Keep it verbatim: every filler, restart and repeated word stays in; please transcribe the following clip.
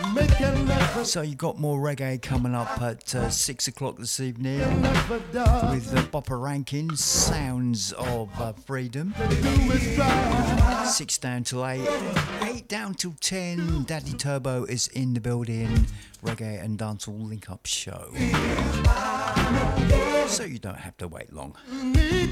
So you got more reggae coming up at uh, six o'clock this evening with uh, Bopper Rankin, Sounds of uh, Freedom. Six down till eight, eight down till ten. Daddy Turbo is in the building. Reggae and dancehall link-up show. So you don't have to wait long.